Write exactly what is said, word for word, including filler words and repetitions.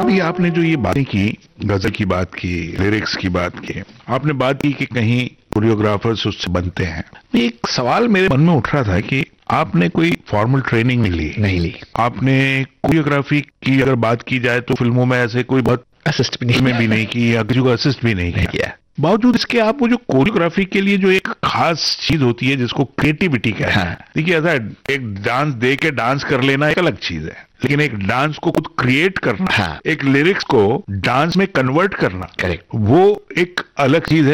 अभी आपने जो ये बातें की, गजल की बात की, लिरिक्स की बात की, आपने बात की कि कहीं कोरियोग्राफर्स उससे बनते हैं। एक सवाल मेरे मन में उठ रहा था कि आपने कोई फॉर्मल ट्रेनिंग नहीं ली नहीं ली आपने कोरियोग्राफी की अगर बात की जाए तो फिल्मों में ऐसे कोई बहुत असिस्ट भी नहीं में भी नहीं की या किसी को असिस्ट भी नहीं किया, किया। बावजूद इसके आप वो जो कोरियोग्राफी के लिए जो एक खास चीज होती है जिसको क्रिएटिविटी कहते हैं। हाँ। देखिए ऐसा एक डांस दे के डांस कर लेना एक अलग चीज है, लेकिन एक डांस को खुद क्रिएट करना, हाँ। एक लिरिक्स को डांस में कन्वर्ट करना, करेक्ट, वो एक अलग चीज है।